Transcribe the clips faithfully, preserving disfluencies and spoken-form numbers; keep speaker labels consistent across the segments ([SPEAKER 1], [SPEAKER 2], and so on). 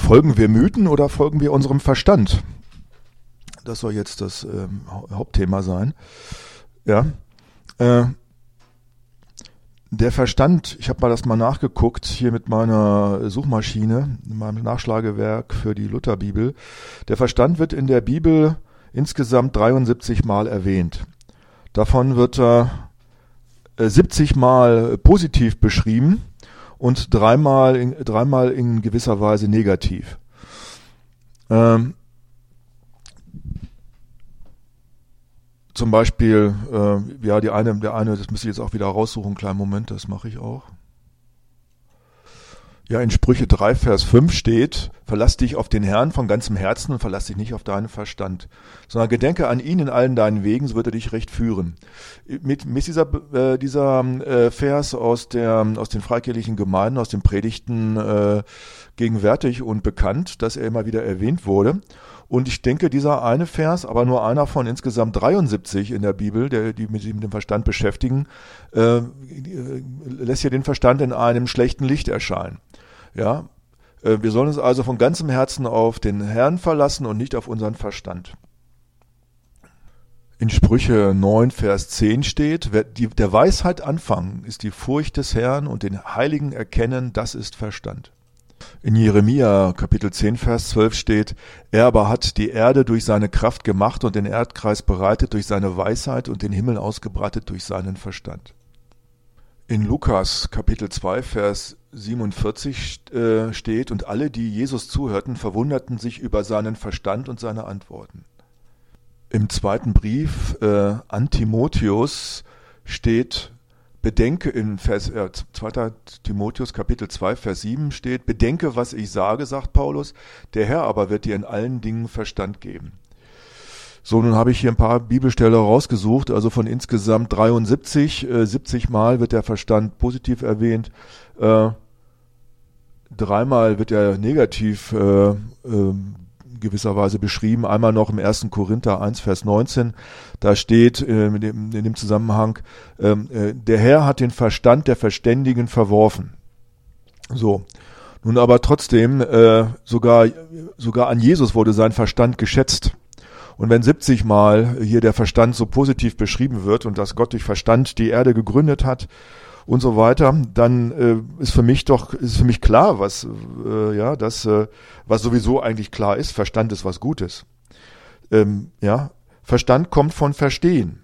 [SPEAKER 1] Folgen wir Mythen oder folgen wir unserem Verstand? Das soll jetzt das ähm, Hauptthema sein. Ja. Äh, der Verstand, ich habe mal das mal nachgeguckt, hier mit meiner Suchmaschine, in meinem Nachschlagewerk für die Lutherbibel. Der Verstand wird in der Bibel insgesamt dreiundsiebzig Mal erwähnt. Davon wird er äh, siebzig Mal positiv beschrieben und dreimal in, dreimal in gewisser Weise negativ. Ähm, zum Beispiel, äh, ja, die eine, der eine, das müsste ich jetzt auch wieder raussuchen, einen kleinen Moment, das mache ich auch. Ja, in Sprüche drei, Vers fünf steht, verlass dich auf den Herrn von ganzem Herzen und verlass dich nicht auf deinen Verstand, sondern gedenke an ihn in allen deinen Wegen, so wird er dich recht führen. Mit, mit dieser, äh, dieser äh, Vers aus, der, aus den freikirchlichen Gemeinden, aus den Predigten äh, gegenwärtig und bekannt, dass er immer wieder erwähnt wurde. Und ich denke, dieser eine Vers, aber nur einer von insgesamt dreiundsiebzig in der Bibel, der, die mit dem Verstand beschäftigen, äh, lässt hier den Verstand in einem schlechten Licht erscheinen. Ja, äh, wir sollen uns also von ganzem Herzen auf den Herrn verlassen und nicht auf unseren Verstand. In Sprüche neun, Vers zehn steht, wer die, der Weisheit Anfang ist die Furcht des Herrn und den Heiligen erkennen, das ist Verstand. In Jeremia Kapitel zehn, Vers zwölf steht, er aber hat die Erde durch seine Kraft gemacht und den Erdkreis bereitet durch seine Weisheit und den Himmel ausgebreitet durch seinen Verstand. In Lukas Kapitel zwei, Vers siebenundvierzig äh, steht, und alle, die Jesus zuhörten, verwunderten sich über seinen Verstand und seine Antworten. Im zweiten Brief äh, an Timotheus steht, Bedenke in Vers, äh, zweiter Timotheus Kapitel zwei, Vers sieben steht, bedenke, was ich sage, sagt Paulus, der Herr aber wird dir in allen Dingen Verstand geben. So, nun habe ich hier ein paar Bibelstellen rausgesucht, also von insgesamt dreiundsiebzig, äh, siebzig Mal wird der Verstand positiv erwähnt, äh, dreimal wird er negativ äh, äh, gewisserweise beschrieben, einmal noch im ersten Korinther eins, Vers neunzehn, da steht äh, in, dem, in dem Zusammenhang, äh, der Herr hat den Verstand der Verständigen verworfen. So, nun aber trotzdem, äh, sogar, sogar an Jesus wurde sein Verstand geschätzt. Und wenn siebzig Mal hier der Verstand so positiv beschrieben wird und dass Gott durch Verstand die Erde gegründet hat und so weiter, dann äh, ist für mich doch ist für mich klar, was äh, ja das äh, was sowieso eigentlich klar ist. Verstand ist was Gutes. Ähm, ja, Verstand kommt von Verstehen.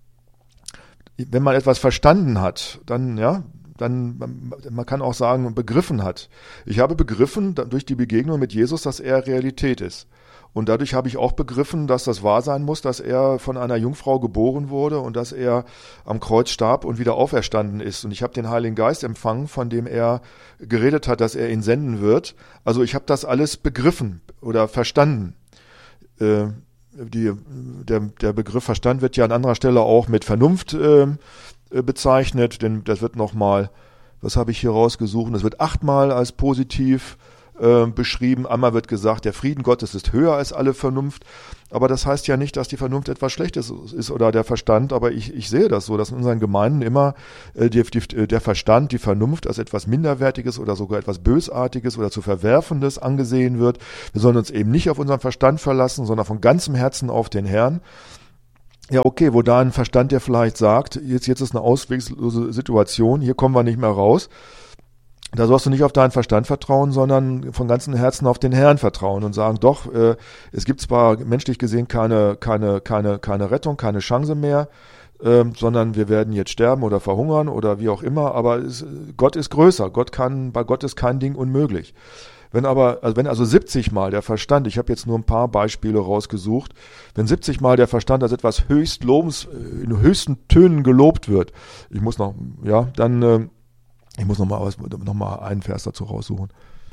[SPEAKER 1] Wenn man etwas verstanden hat, dann ja, dann man, man kann auch sagen begriffen hat. Ich habe begriffen durch die Begegnung mit Jesus, dass er Realität ist. Und dadurch habe ich auch begriffen, dass das wahr sein muss, dass er von einer Jungfrau geboren wurde und dass er am Kreuz starb und wieder auferstanden ist. Und ich habe den Heiligen Geist empfangen, von dem er geredet hat, dass er ihn senden wird. Also ich habe das alles begriffen oder verstanden. Äh, die, der, der Begriff Verstand wird ja an anderer Stelle auch mit Vernunft äh, bezeichnet, denn das wird nochmal, was habe ich hier rausgesucht, das wird achtmal als positiv beschrieben. Einmal wird gesagt, der Frieden Gottes ist höher als alle Vernunft, aber das heißt ja nicht, dass die Vernunft etwas Schlechtes ist oder der Verstand, aber ich, ich sehe das so, dass in unseren Gemeinden immer äh, die, die, der Verstand, die Vernunft als etwas Minderwertiges oder sogar etwas Bösartiges oder zu Verwerfendes angesehen wird. Wir sollen uns eben nicht auf unseren Verstand verlassen, sondern von ganzem Herzen auf den Herrn. Ja, okay, wo da ein Verstand, der vielleicht sagt, jetzt, jetzt ist eine auswegslose Situation, hier kommen wir nicht mehr raus. Da sollst du nicht auf deinen Verstand vertrauen, sondern von ganzem Herzen auf den Herrn vertrauen und sagen, doch, äh, es gibt zwar menschlich gesehen keine, keine, keine, keine Rettung, keine Chance mehr, äh, sondern wir werden jetzt sterben oder verhungern oder wie auch immer, aber es, Gott ist größer, Gott kann, bei Gott ist kein Ding unmöglich. Wenn aber, also wenn also siebzig Mal der Verstand, ich habe jetzt nur ein paar Beispiele rausgesucht, wenn siebzig Mal der Verstand als etwas höchst lobens, in höchsten Tönen gelobt wird, ich muss noch, ja, dann, äh, Ich muss nochmal noch mal einen Vers dazu raussuchen,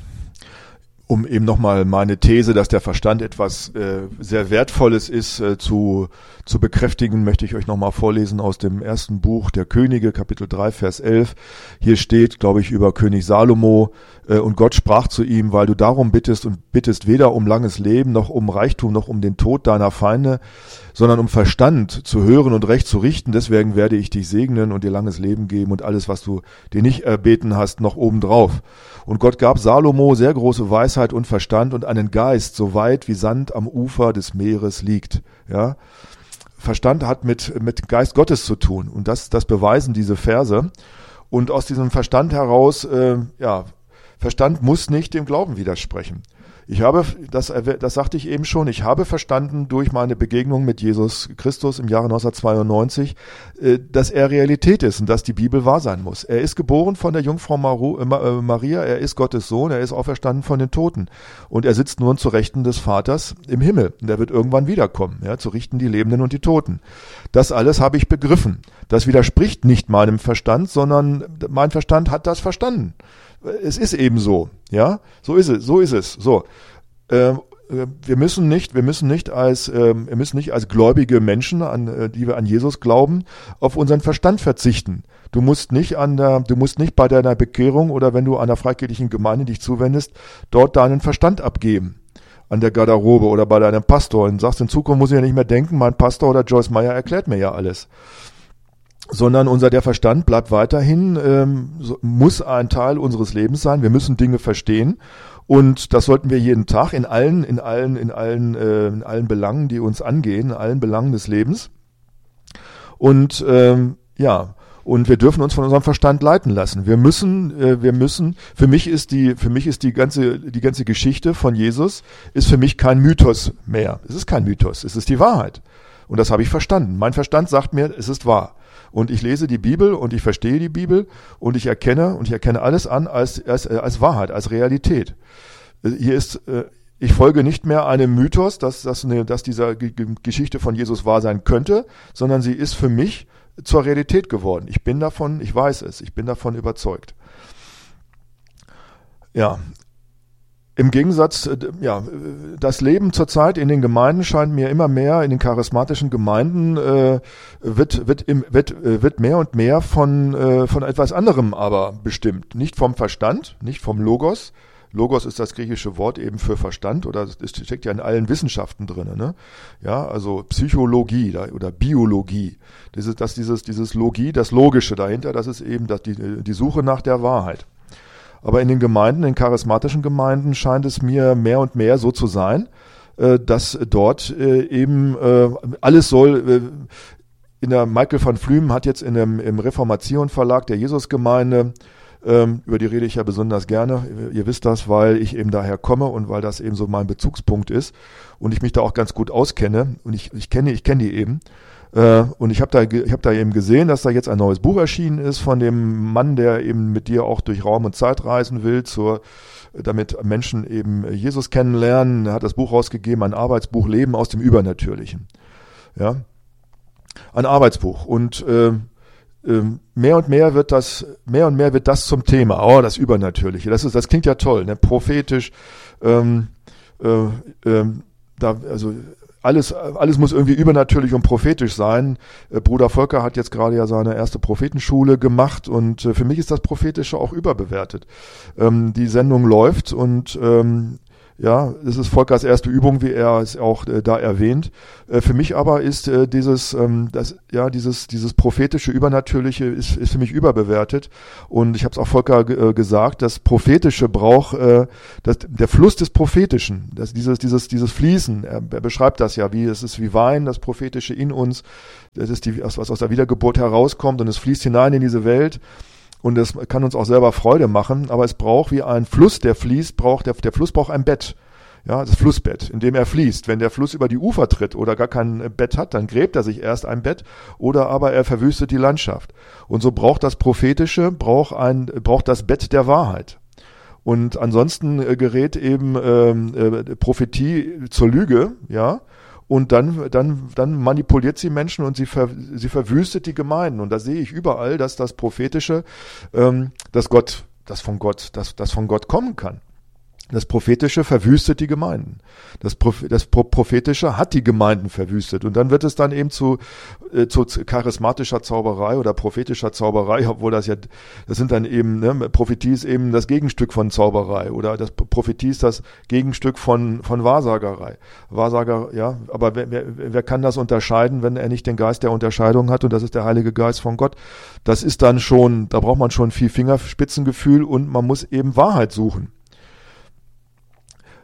[SPEAKER 1] um eben nochmal meine These, dass der Verstand etwas äh, sehr Wertvolles ist, äh, zu, zu bekräftigen, möchte ich euch nochmal vorlesen aus dem ersten Buch der Könige, Kapitel drei, Vers elf. Hier steht, glaube ich, über König Salomo, äh, und Gott sprach zu ihm, weil du darum bittest und bittest weder um langes Leben, noch um Reichtum, noch um den Tod deiner Feinde, sondern um Verstand zu hören und Recht zu richten. Deswegen werde ich dich segnen und dir langes Leben geben und alles, was du dir nicht erbeten hast, noch obendrauf. Und Gott gab Salomo sehr große Weisheit Weisheit und Verstand und einen Geist, so weit wie Sand am Ufer des Meeres liegt. Ja, Verstand hat mit, mit Geist Gottes zu tun und das, das beweisen diese Verse. Und aus diesem Verstand heraus, äh, ja, Verstand muss nicht dem Glauben widersprechen. Ich habe, das, das sagte ich eben schon, ich habe verstanden durch meine Begegnung mit Jesus Christus im Jahre neunzehnhundertzweiundneunzig, dass er Realität ist und dass die Bibel wahr sein muss. Er ist geboren von der Jungfrau Maria, er ist Gottes Sohn, er ist auferstanden von den Toten und er sitzt nun zu Rechten des Vaters im Himmel und er wird irgendwann wiederkommen, ja, zu richten die Lebenden und die Toten. Das alles habe ich begriffen. Das widerspricht nicht meinem Verstand, sondern mein Verstand hat das verstanden. Es ist eben so, ja, so ist es, so ist es, so. Ähm, wir müssen nicht, wir müssen nicht als, ähm, wir müssen nicht als gläubige Menschen, an, äh, die wir an Jesus glauben, auf unseren Verstand verzichten. Du musst nicht an der, du musst nicht bei deiner Bekehrung oder wenn du einer freikirchlichen Gemeinde dich zuwendest, dort deinen Verstand abgeben. An der Garderobe oder bei deinem Pastor und sagst, in Zukunft muss ich ja nicht mehr denken, mein Pastor oder Joyce Meyer erklärt mir ja alles. Sondern unser der Verstand bleibt weiterhin, ähm, so, muss ein Teil unseres Lebens sein. Wir müssen Dinge verstehen und das sollten wir jeden Tag in allen, in allen, in allen, äh, in allen Belangen, die uns angehen, in allen Belangen des Lebens. Und ähm, ja, und wir dürfen uns von unserem Verstand leiten lassen. Wir müssen, äh, wir müssen. Für mich ist die, für mich ist die ganze, die ganze Geschichte von Jesus ist für mich kein Mythos mehr. Es ist kein Mythos, es ist die Wahrheit. Und das habe ich verstanden. Mein Verstand sagt mir, es ist wahr. Und ich lese die Bibel und ich verstehe die Bibel und ich erkenne und ich erkenne alles an als, als, als Wahrheit, als Realität. Hier ist, ich folge nicht mehr einem Mythos, dass, dass, eine, dass diese Geschichte von Jesus wahr sein könnte, sondern sie ist für mich zur Realität geworden. Ich bin davon, ich weiß es, ich bin davon überzeugt. Ja. Im Gegensatz, ja, das Leben zurzeit in den Gemeinden scheint mir immer mehr, in den charismatischen Gemeinden, äh, wird, wird, im, wird, wird mehr und mehr von, äh, von etwas anderem aber bestimmt. Nicht vom Verstand, nicht vom Logos. Logos ist das griechische Wort eben für Verstand oder es steckt ja in allen Wissenschaften drin, ne? Ja, also Psychologie oder Biologie. Das ist, das, dieses, dieses Logie, das Logische dahinter, das ist eben das, die, die Suche nach der Wahrheit. Aber in den Gemeinden, in den charismatischen Gemeinden scheint es mir mehr und mehr so zu sein, dass dort eben alles soll. In der Michael van Flümen hat jetzt in dem, im Reformation Verlag der Jesusgemeinde, über die rede ich ja besonders gerne, ihr wisst das, weil ich eben daher komme und weil das eben so mein Bezugspunkt ist und ich mich da auch ganz gut auskenne und ich, ich kenne, ich kenne die eben. Und ich habe da, ich habe da eben gesehen, dass da jetzt ein neues Buch erschienen ist von dem Mann, der eben mit dir auch durch Raum und Zeit reisen will, zur, damit Menschen eben Jesus kennenlernen. Er hat das Buch rausgegeben, ein Arbeitsbuch Leben aus dem Übernatürlichen. Ja, ein Arbeitsbuch. Und äh, äh, mehr und mehr wird das, mehr und mehr wird das zum Thema. Oh, das Übernatürliche. Das ist, das klingt ja toll, ne? Prophetisch. Ähm, äh, äh, da, also Alles, alles muss irgendwie übernatürlich und prophetisch sein. Äh, Bruder Volker hat jetzt gerade ja seine erste Prophetenschule gemacht und äh, für mich ist das Prophetische auch überbewertet. Ähm, die Sendung läuft und ähm, ja, es ist Volkers erste Übung, wie er es auch äh, da erwähnt. Äh, für mich aber ist äh, dieses, ähm, das, ja, dieses, dieses prophetische, übernatürliche ist, ist für mich überbewertet. Und ich habe es auch Volker g- äh, gesagt, das Prophetische braucht, äh, das, der Fluss des Prophetischen, das, dieses, dieses, dieses Fließen. Er, er beschreibt das ja, wie es ist wie Wein, das Prophetische in uns. Das ist die, was aus der Wiedergeburt herauskommt und es fließt hinein in diese Welt. Und es kann uns auch selber Freude machen, aber es braucht wie ein Fluss, der fließt, braucht der, der Fluss braucht ein Bett. Ja, das Flussbett, in dem er fließt. Wenn der Fluss über die Ufer tritt oder gar kein Bett hat, dann gräbt er sich erst ein Bett oder aber er verwüstet die Landschaft. Und so braucht das Prophetische, braucht ein, braucht das Bett der Wahrheit. Und ansonsten äh, gerät eben ähm, äh, Prophetie zur Lüge, ja. Und dann, dann, dann manipuliert sie Menschen und sie, ver, sie verwüstet die Gemeinden. Und da sehe ich überall, dass das Prophetische, ähm, dass Gott, das von Gott, dass das von Gott kommen kann. Das Prophetische verwüstet die Gemeinden. Das, Proph- das Prophetische hat die Gemeinden verwüstet. Und dann wird es dann eben zu, äh, zu charismatischer Zauberei oder prophetischer Zauberei, obwohl das ja, das sind dann eben, ne, Prophetie ist eben das Gegenstück von Zauberei oder das Prophetie ist das Gegenstück von, von Wahrsagerei. Wahrsager, ja, aber wer, wer, wer kann das unterscheiden, wenn er nicht den Geist der Unterscheidung hat und das ist der Heilige Geist von Gott? Das ist dann schon, da braucht man schon viel Fingerspitzengefühl und man muss eben Wahrheit suchen.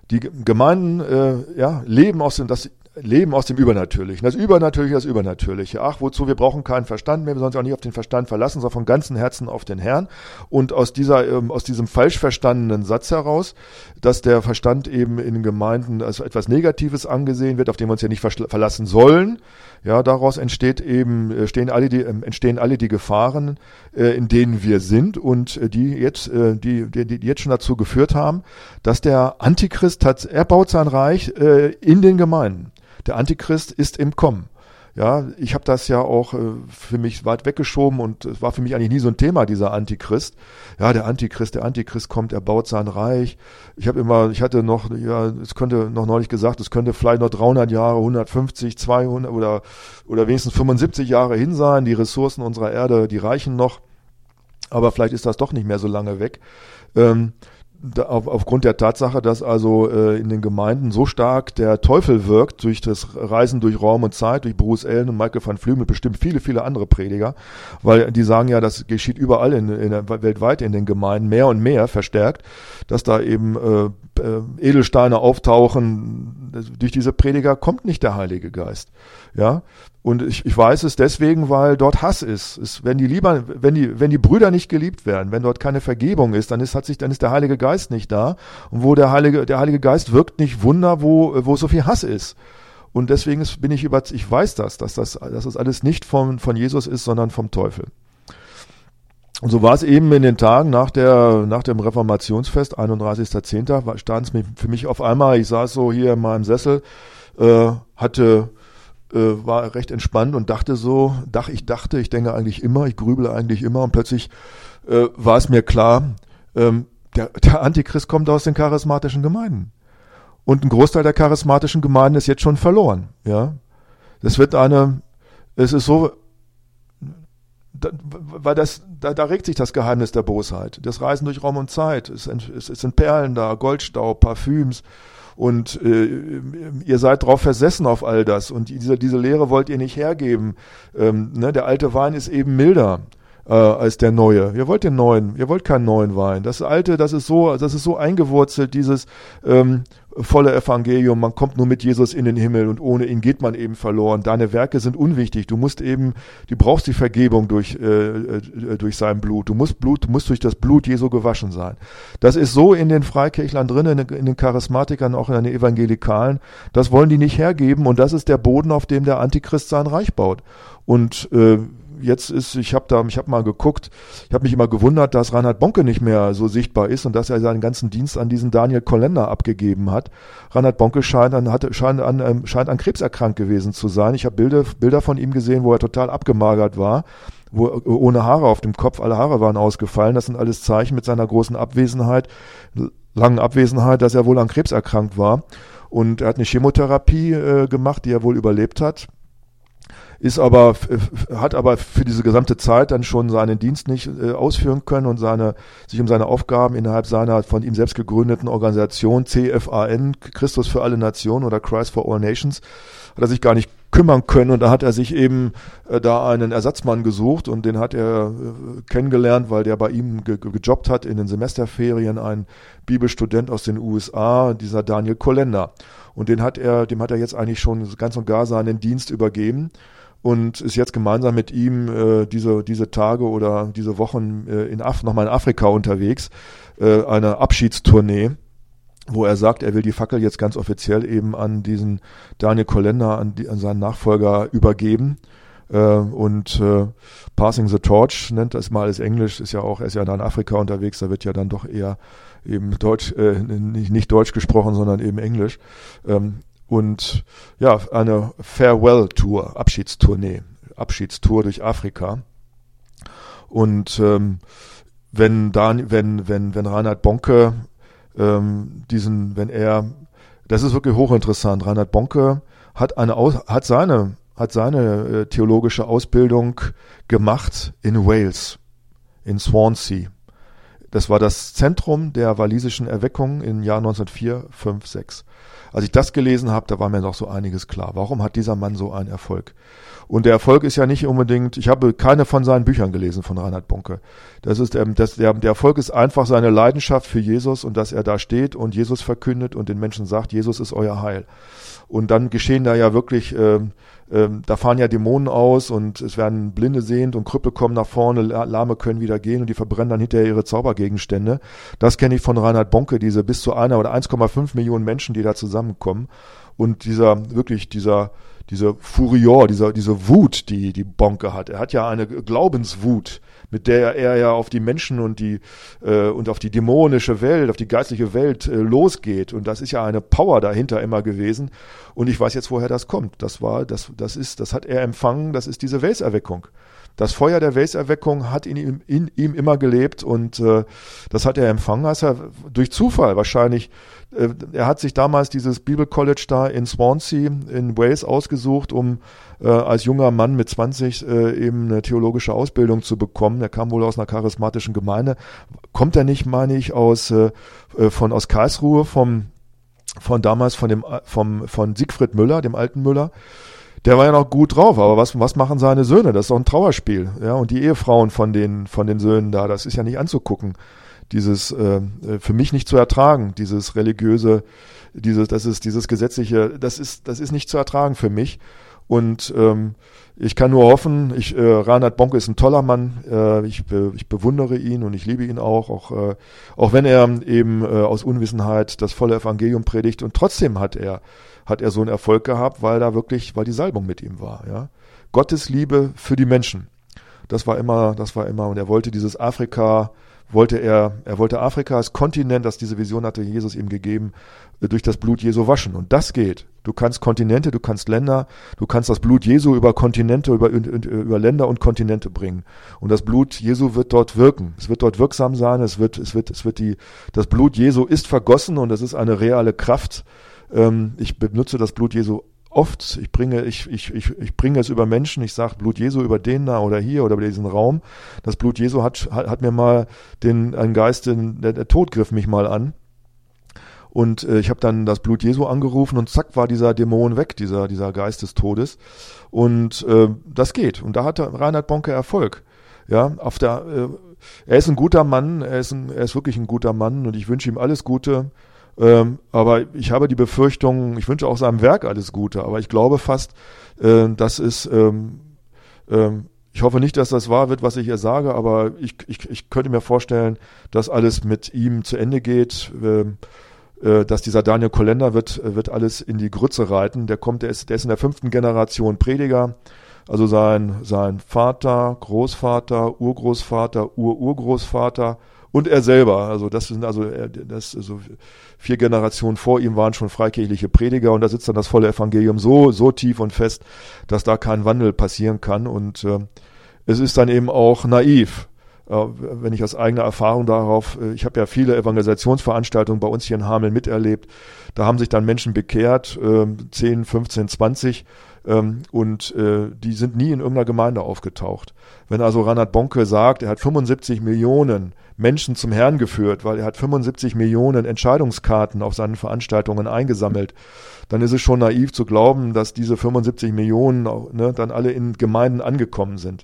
[SPEAKER 1] Die Gemeinden äh, ja, leben aus dem, das Leben aus dem Übernatürlichen. Das Übernatürliche, das Übernatürliche. Ach, wozu? Wir brauchen keinen Verstand mehr, wir sollen uns auch nicht auf den Verstand verlassen, sondern von ganzem Herzen auf den Herrn. Und aus dieser, ähm, aus diesem falsch verstandenen Satz heraus, dass der Verstand eben in Gemeinden als etwas Negatives angesehen wird, auf den wir uns ja nicht verlassen sollen, ja, daraus entsteht eben, äh, stehen alle die, äh, entstehen alle die Gefahren, äh, in denen wir sind und äh, die jetzt, äh, die, die, die jetzt schon dazu geführt haben, dass der Antichrist hat, er baut sein Reich äh, in den Gemeinden. Der Antichrist ist im Kommen. Ja, ich habe das ja auch äh, für mich weit weggeschoben und es war für mich eigentlich nie so ein Thema, dieser Antichrist. Ja, der Antichrist, der Antichrist kommt, er baut sein Reich. Ich habe immer, ich hatte noch, ja, es könnte noch neulich gesagt, es könnte vielleicht noch dreihundert Jahre, hundertfünfzig, zweihundert oder oder wenigstens fünfundsiebzig Jahre hin sein. Die Ressourcen unserer Erde, die reichen noch, aber vielleicht ist das doch nicht mehr so lange weg. Ähm, Da, auf, aufgrund der Tatsache, dass also äh, in den Gemeinden so stark der Teufel wirkt, durch das Reisen durch Raum und Zeit, durch Bruce Allen und Michael van Flümel, bestimmt viele, viele andere Prediger, weil die sagen ja, das geschieht überall in, in der, weltweit in den Gemeinden, mehr und mehr verstärkt, dass da eben äh, äh, Edelsteine auftauchen. Durch diese Prediger kommt nicht der Heilige Geist. Ja, und ich, ich weiß es deswegen, weil dort Hass ist. Es, wenn die lieber, wenn die, wenn die Brüder nicht geliebt werden, wenn dort keine Vergebung ist, dann ist, hat sich, dann ist der Heilige Geist nicht da. Und wo der Heilige, der Heilige Geist wirkt nicht Wunder, wo, wo so viel Hass ist. Und deswegen ist, bin ich über, ich weiß das, dass das, dass das alles nicht von, von Jesus ist, sondern vom Teufel. Und so war es eben in den Tagen nach der, nach dem Reformationsfest, einunddreißigster zehnter stand es für mich auf einmal, ich saß so hier in meinem Sessel, äh, hatte, Äh, war recht entspannt und dachte so, dach, ich dachte, ich denke eigentlich immer, ich grübele eigentlich immer und plötzlich äh, war es mir klar, ähm, der, der Antichrist kommt aus den charismatischen Gemeinden. Und ein Großteil der charismatischen Gemeinden ist jetzt schon verloren. Ja, das wird eine, es ist so, da, weil das, da, da regt sich das Geheimnis der Bosheit. Das Reisen durch Raum und Zeit, es, es, es sind Perlen da, Goldstaub, Parfüms. Und äh, ihr seid drauf versessen auf all das. Und diese, diese Lehre wollt ihr nicht hergeben. Ähm, ne, der alte Wein ist eben milder äh, als der neue. Ihr wollt den neuen, ihr wollt keinen neuen Wein. Das alte, das ist so, das ist so eingewurzelt, dieses ähm, volle Evangelium. Man kommt nur mit Jesus in den Himmel und ohne ihn geht man eben verloren. Deine Werke sind unwichtig. Du musst eben, du brauchst die Vergebung durch äh, durch sein Blut. Du musst Blut, du musst durch das Blut Jesu gewaschen sein. Das ist so in den Freikirchlern drin, in den, in den Charismatikern, auch in den Evangelikalen. Das wollen die nicht hergeben und das ist der Boden, auf dem der Antichrist sein Reich baut. Und äh, jetzt ist, ich habe da, ich habe mal geguckt, ich habe mich immer gewundert, dass Reinhard Bonke nicht mehr so sichtbar ist und dass er seinen ganzen Dienst an diesen Daniel Kolender abgegeben hat. Reinhard Bonke scheint an, hatte, scheint an, ähm, scheint an Krebs erkrankt gewesen zu sein. Ich habe Bilder, Bilder von ihm gesehen, wo er total abgemagert war, wo ohne Haare auf dem Kopf, alle Haare waren ausgefallen. Das sind alles Zeichen mit seiner großen Abwesenheit, langen Abwesenheit, dass er wohl an Krebs erkrankt war. Und er hat eine Chemotherapie äh, gemacht, die er wohl überlebt hat. Ist aber, hat aber für diese gesamte Zeit dann schon seinen Dienst nicht äh, ausführen können und seine, sich um seine Aufgaben innerhalb seiner von ihm selbst gegründeten Organisation C F A N, Christus für alle Nationen oder Christ for All Nations, hat er sich gar nicht kümmern können und da hat er sich eben äh, da einen Ersatzmann gesucht und den hat er äh, kennengelernt, weil der bei ihm ge- gejobbt hat in den Semesterferien, ein Bibelstudent aus den U S A, dieser Daniel Kolender. Und den hat er, dem hat er jetzt eigentlich schon ganz und gar seinen Dienst übergeben. Und ist jetzt gemeinsam mit ihm äh, diese diese Tage oder diese Wochen äh, in Af- nochmal in Afrika unterwegs, äh, eine Abschiedstournee, wo er sagt, er will die Fackel jetzt ganz offiziell eben an diesen Daniel Kolender, an, die, an seinen Nachfolger übergeben. Äh, und äh, Passing the Torch nennt das mal als Englisch, ist ja auch, er ist ja da in Afrika unterwegs, da wird ja dann doch eher eben Deutsch, äh, nicht, nicht Deutsch gesprochen, sondern eben Englisch. Ähm, Und ja, eine Farewell-Tour, Abschiedstournee, Abschiedstour durch Afrika. Und ähm, wenn dann, wenn wenn wenn Reinhard Bonke ähm, diesen, wenn er, das ist wirklich hochinteressant. Reinhard Bonke hat eine hat seine hat seine äh, theologische Ausbildung gemacht in Wales, in Swansea. das war das Zentrum der walisischen Erweckung im Jahr neunzehnhundertvier, fünf, sechs. Als ich das gelesen habe, da war mir noch so einiges klar. Warum hat dieser Mann so einen Erfolg? Und der Erfolg ist ja nicht unbedingt, ich habe keine von seinen Büchern gelesen von Reinhard Bonke. Das ist, ähm, das, der, der Erfolg ist einfach seine Leidenschaft für Jesus und dass er da steht und Jesus verkündet und den Menschen sagt, Jesus ist euer Heil. Und dann geschehen da ja wirklich, ähm, ähm, da fahren ja Dämonen aus und es werden Blinde sehend und Krüppel kommen nach vorne, Lahme können wieder gehen und die verbrennen dann hinterher ihre Zaubergegenstände. Das kenne ich von Reinhard Bonke, diese bis zu einer oder eins Komma fünf Millionen Menschen, die da zusammenkommen. Und dieser, wirklich dieser, diese Furor, dieser, diese Wut, die, die Bonke hat. Er hat ja eine Glaubenswut, mit der er ja auf die Menschen und die, äh, und auf die dämonische Welt, auf die geistliche Welt äh, losgeht. Und das ist ja eine Power dahinter immer gewesen. Und ich weiß jetzt, woher das kommt. Das war, das, das ist, das hat er empfangen, das ist diese Welserweckung. Das Feuer der Welserweckung hat in ihm, in ihm immer gelebt und äh, das hat er empfangen, als er durch Zufall wahrscheinlich, äh, er hat sich damals dieses Bibelcollege da in Swansea in Wales ausgesucht, um äh, als junger Mann mit zwanzig äh, eben eine theologische Ausbildung zu bekommen. Er kam wohl aus einer charismatischen Gemeinde. Kommt er nicht, meine ich, aus äh, von aus Karlsruhe, vom von damals von dem vom von Siegfried Müller, dem alten Müller. Der war ja noch gut drauf, aber was, was machen seine Söhne? Das ist doch ein Trauerspiel. Ja, und die Ehefrauen von den, von den Söhnen da, das ist ja nicht anzugucken. Dieses, äh, für mich nicht zu ertragen, dieses religiöse, dieses, das ist, dieses gesetzliche, das ist, das ist nicht zu ertragen für mich. Und, ähm, ich kann nur hoffen, ich, äh, Reinhard Bonke ist ein toller Mann, äh, ich, be, ich bewundere ihn und ich liebe ihn auch, auch, äh, auch wenn er eben, äh, aus Unwissenheit das volle Evangelium predigt und trotzdem hat er, hat er so einen Erfolg gehabt, weil da wirklich, weil die Salbung mit ihm war, ja. Gottes Liebe für die Menschen. Das war immer, das war immer, und er wollte dieses Afrika, wollte er, er wollte Afrika als Kontinent, das diese Vision hatte Jesus ihm gegeben, durch das Blut Jesu waschen. Und das geht. Du kannst Kontinente, du kannst Länder, du kannst das Blut Jesu über Kontinente, über, über Länder und Kontinente bringen. Und das Blut Jesu wird dort wirken. Es wird dort wirksam sein. Es wird, es wird, es wird die, das Blut Jesu ist vergossen und es ist eine reale Kraft. Ich benutze das Blut Jesu oft. Ich bringe, ich, ich, ich, ich bringe es über Menschen. Ich sage Blut Jesu über den da oder hier oder über diesen Raum. Das Blut Jesu hat, hat, hat mir mal den, ein Geist, den, der, der Tod griff mich mal an. Und äh, ich habe dann das Blut Jesu angerufen und zack war dieser Dämon weg, dieser, dieser Geist des Todes. Und äh, das geht. Und da hatte Reinhard Bonke Erfolg. Ja, auf der, äh, er ist ein guter Mann. Er ist, ein, er ist wirklich ein guter Mann und ich wünsche ihm alles Gute. Ähm, aber ich habe die Befürchtung, ich wünsche auch seinem Werk alles Gute, aber ich glaube fast, äh, das ist, ähm, ähm, ich hoffe nicht, dass das wahr wird, was ich hier sage, aber ich, ich, ich könnte mir vorstellen, dass alles mit ihm zu Ende geht, ähm, äh, dass dieser Daniel Kolender wird, wird alles in die Grütze reiten. Der kommt, der ist, der ist in der fünften Generation Prediger. Also sein, sein Vater, Großvater, Urgroßvater, Ururgroßvater und er selber. Also das sind also, das, also vier Generationen vor ihm waren schon freikirchliche Prediger und da sitzt dann das volle Evangelium so, so tief und fest, dass da kein Wandel passieren kann. Und äh, es ist dann eben auch naiv, äh, wenn ich aus eigener Erfahrung darauf, äh, ich habe ja viele Evangelisationsveranstaltungen bei uns hier in Hameln miterlebt, da haben sich dann Menschen bekehrt, äh, zehn, fünfzehn, zwanzig, ähm, und äh, die sind nie in irgendeiner Gemeinde aufgetaucht. Wenn also Reinhard Bonke sagt, er hat fünfundsiebzig Millionen Menschen zum Herrn geführt, weil er hat fünfundsiebzig Millionen Entscheidungskarten auf seinen Veranstaltungen eingesammelt, dann ist es schon naiv zu glauben, dass diese fünfundsiebzig Millionen ne, dann alle in Gemeinden angekommen sind.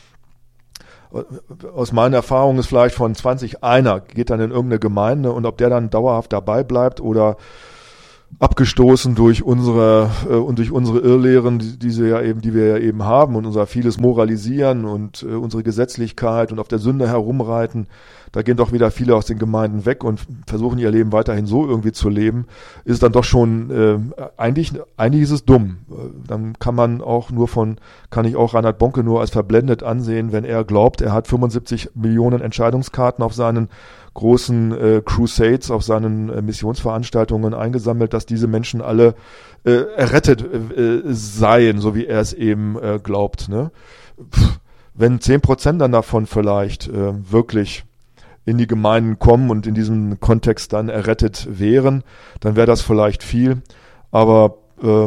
[SPEAKER 1] Aus meiner Erfahrung ist vielleicht von zwanzig einer geht dann in irgendeine Gemeinde und ob der dann dauerhaft dabei bleibt oder abgestoßen durch unsere äh, und durch unsere Irrlehren, die, diese ja eben, die wir ja eben haben und unser vieles Moralisieren und äh, unsere Gesetzlichkeit und auf der Sünde herumreiten, da gehen doch wieder viele aus den Gemeinden weg und versuchen ihr Leben weiterhin so irgendwie zu leben, ist dann doch schon äh, eigentlich eigentlich ist es dumm. Dann kann man auch nur von kann ich auch Reinhard Bonke nur als verblendet ansehen, wenn er glaubt, er hat fünfundsiebzig Millionen Entscheidungskarten auf seinen großen äh, Crusades, auf seinen äh, Missionsveranstaltungen eingesammelt, dass diese Menschen alle äh, errettet äh, seien, so wie er es eben äh, glaubt. Ne? Pff, wenn zehn Prozent dann davon vielleicht äh, wirklich in die Gemeinden kommen und in diesem Kontext dann errettet wären, dann wäre das vielleicht viel. Aber äh,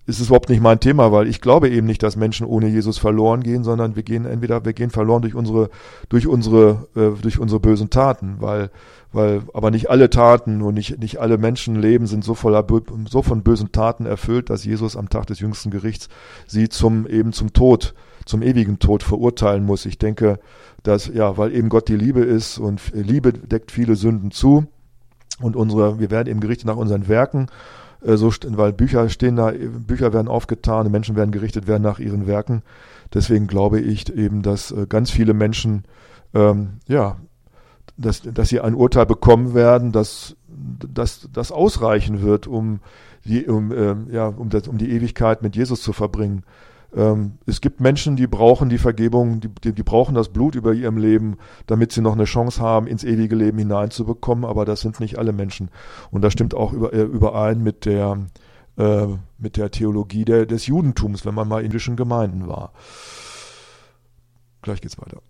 [SPEAKER 1] ist es überhaupt nicht mein Thema, weil ich glaube eben nicht, dass Menschen ohne Jesus verloren gehen, sondern wir gehen entweder, wir gehen verloren durch unsere, durch unsere, äh, durch unsere bösen Taten, weil, weil, aber nicht alle Taten und nicht, nicht alle Menschenleben sind so voller, so von bösen Taten erfüllt, dass Jesus am Tag des jüngsten Gerichts sie zum, eben zum Tod, zum ewigen Tod verurteilen muss. Ich denke, dass, ja, weil eben Gott die Liebe ist und Liebe deckt viele Sünden zu und unsere, wir werden eben gerichtet nach unseren Werken. So, weil Bücher stehen da, Bücher werden aufgetan, Menschen werden gerichtet werden nach ihren Werken. Deswegen glaube ich eben, dass ganz viele Menschen, ähm, ja, dass, dass sie ein Urteil bekommen werden, dass das das ausreichen wird, um die, um, ähm, ja, um, das, um die Ewigkeit mit Jesus zu verbringen. Ähm, es gibt Menschen, die brauchen die Vergebung, die, die, die brauchen das Blut über ihrem Leben, damit sie noch eine Chance haben, ins ewige Leben hineinzubekommen, aber das sind nicht alle Menschen. Und das stimmt auch über, äh, überein mit der, äh, mit der Theologie der, des Judentums, wenn man mal in jüdischen Gemeinden war. Gleich geht's weiter.